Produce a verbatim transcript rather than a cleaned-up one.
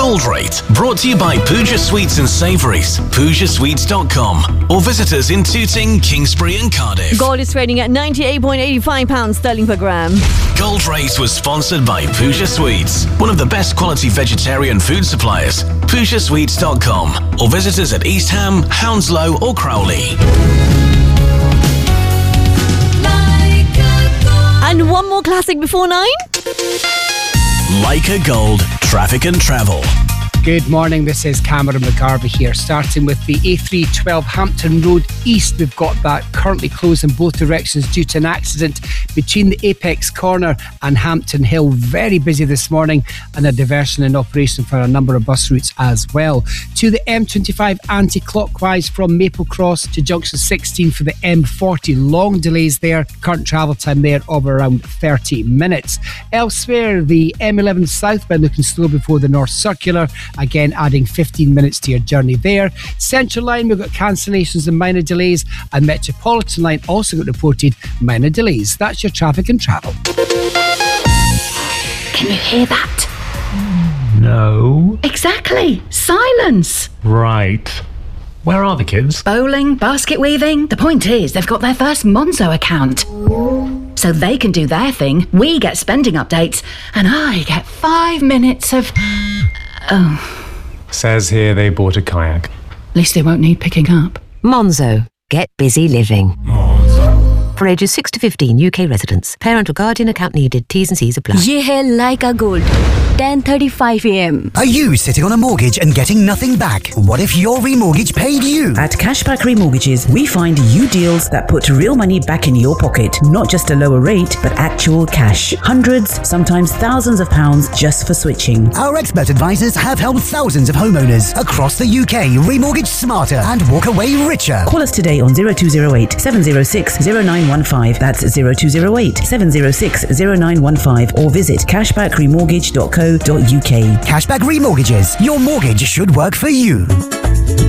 Gold Rate, brought to you by Pooja Sweets and Savouries, pooja sweets dot com, or visit us in Tooting, Kingsbury and Cardiff. Gold is trading at ninety-eight point eight five pounds sterling per gram. Gold Rate was sponsored by Pooja Sweets, one of the best quality vegetarian food suppliers. pooja sweets dot com, or visit us at East Ham, Hounslow or Crowley. And one more classic before nine. Leica Gold, traffic and travel. Good morning, this is Cameron McGarvey here, starting with the A three twelve Hampton Road East. We've got that currently closed in both directions due to an accident between the Apex Corner and Hampton Hill. Very busy this morning, and a diversion in operation for a number of bus routes as well. To the M twenty-five anti-clockwise from Maple Cross to junction sixteen for the M forty. Long delays there, current travel time there of around thirty minutes. Elsewhere, the M eleven southbound looking slow before the North Circular, again adding fifteen minutes to your journey there. Central Line, we've got cancellations and minor delays, and Metropolitan Line also got reported minor delays. That's your traffic and travel. Can you hear that? No. Exactly. Silence. Right. Where are the kids? Bowling, basket weaving. The point is, they've got their first Monzo account. So they can do their thing, we get spending updates, and I get five minutes of... Oh. Says here they bought a kayak. At least they won't need picking up. Monzo. Get busy living. Monzo. For ages six to fifteen, U K residents. Parent or guardian account needed. T's and C's apply. Ye hai Leica Gold. ten thirty-five a.m. Are you sitting on a mortgage and getting nothing back? What if your remortgage paid you? At Cashback Remortgages, we find you deals that put real money back in your pocket. Not just a lower rate, but actual cash. Hundreds, sometimes thousands of pounds just for switching. Our expert advisors have helped thousands of homeowners across the U K remortgage smarter and walk away richer. Call us today on zero two zero eight, seven zero six, zero nine one five. That's zero two zero eight, seven zero six, zero nine one five, or visit cashback remortgage dot co dot uk. Cashback Remortgages. Your mortgage should work for you.